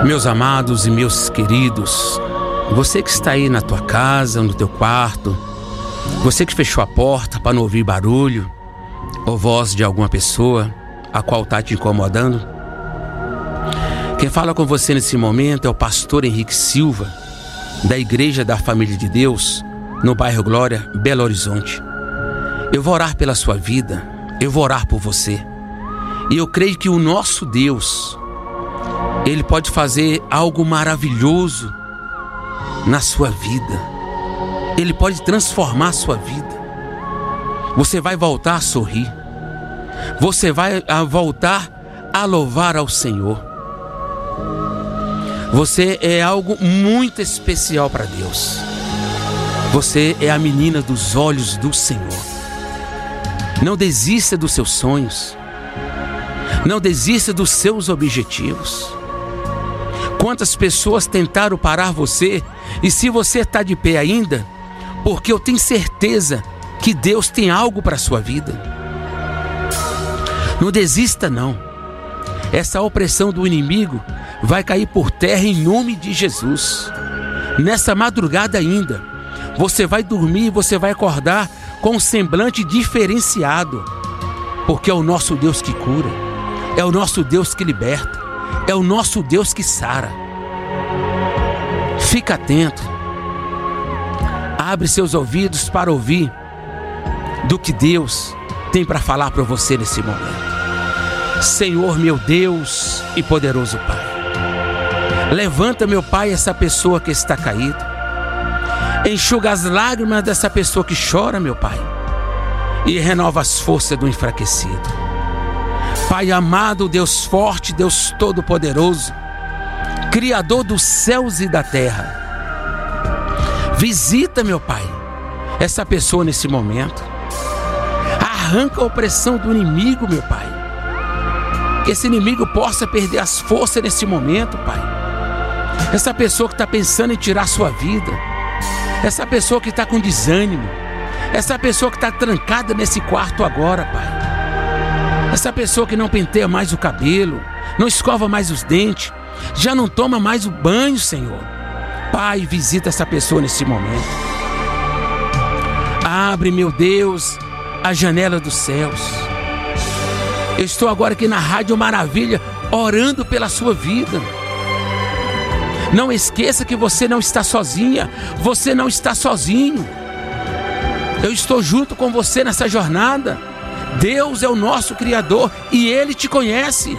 Meus amados e meus queridos, você que está aí na tua casa, no teu quarto, você que fechou a porta para não ouvir barulho ou voz de alguma pessoa a qual está te incomodando, quem fala com você nesse momento é o pastor Henrique Silva, da Igreja da Família de Deus, no bairro Glória, Belo Horizonte. Eu vou orar pela sua vida, eu vou orar por você. E eu creio que o nosso Deus, Ele pode fazer algo maravilhoso na sua vida. Ele pode transformar a sua vida. Você vai voltar a sorrir. Você vai voltar a louvar ao Senhor. Você é algo muito especial para Deus. Você é a menina dos olhos do Senhor. Não desista dos seus sonhos. Não desista dos seus objetivos. Quantas pessoas tentaram parar você, e se você está de pé ainda, porque eu tenho certeza que Deus tem algo para a sua vida. Não desista não. Essa opressão do inimigo vai cair por terra em nome de Jesus. Nessa madrugada ainda, você vai dormir, você vai acordar com um semblante diferenciado, porque é o nosso Deus que cura, é o nosso Deus que liberta, é o nosso Deus que sara. Fica atento. Abre seus ouvidos para ouvir do que Deus tem para falar para você nesse momento. Senhor, meu Deus e poderoso Pai, levanta, meu Pai, essa pessoa que está caída. Enxuga as lágrimas dessa pessoa que chora, meu Pai, e renova as forças do enfraquecido. Pai amado, Deus forte, Deus todo-poderoso, Criador dos céus e da terra, visita, meu Pai, essa pessoa nesse momento. Arranca a opressão do inimigo, meu Pai. Que esse inimigo possa perder as forças nesse momento, Pai. Essa pessoa que está pensando em tirar sua vida, essa pessoa que está com desânimo, essa pessoa que está trancada nesse quarto agora, Pai. Essa pessoa que não penteia mais o cabelo, não escova mais os dentes, já não toma mais o banho, Senhor. Pai, visita essa pessoa nesse momento. Abre, meu Deus, a janela dos céus. Eu estou agora aqui na Rádio Maravilha, orando pela sua vida. Não esqueça que você não está sozinha, você não está sozinho. Eu estou junto com você nessa jornada. Deus é o nosso Criador e Ele te conhece.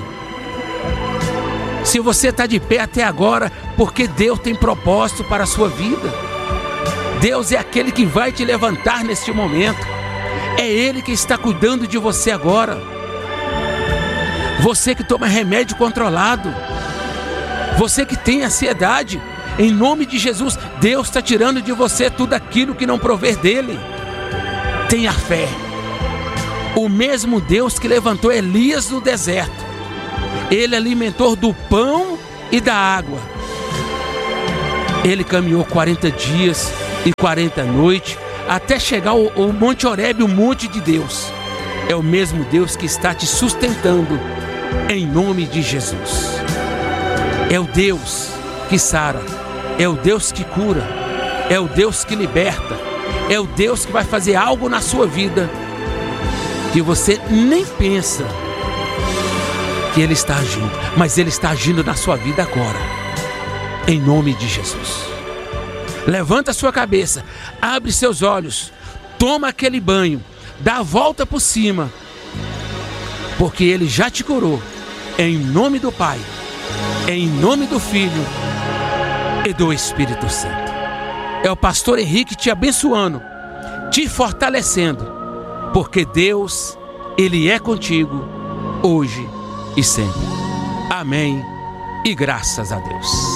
Se você está de pé até agora, porque Deus tem propósito para a sua vida. Deus é aquele que vai te levantar neste momento. É Ele que está cuidando de você agora. Você que toma remédio controlado, você que tem ansiedade, em nome de Jesus, Deus está tirando de você tudo aquilo que não prover dEle. Tenha fé. O mesmo Deus que levantou Elias no deserto, Ele alimentou do pão e da água. Ele caminhou 40 dias e 40 noites até chegar ao Monte Horebe, o monte de Deus. É o mesmo Deus que está te sustentando em nome de Jesus. É o Deus que sara, é o Deus que cura, é o Deus que liberta, é o Deus que vai fazer algo na sua vida que você nem pensa que Ele está agindo, mas Ele está agindo na sua vida agora, em nome de Jesus. Levanta a sua cabeça, abre seus olhos, toma aquele banho, dá a volta por cima, porque Ele já te curou, em nome do Pai, em nome do Filho e do Espírito Santo. É o pastor Henrique te abençoando, te fortalecendo, porque Deus, Ele é contigo, hoje e sempre. Amém e graças a Deus.